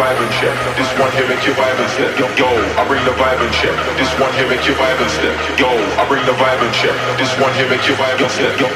vibe and check. This one here make you vibe and step. Yo, I bring the vibe and check. This one here make you vibe and step. Yo, I bring the vibe and check. This one here make you vibe and step.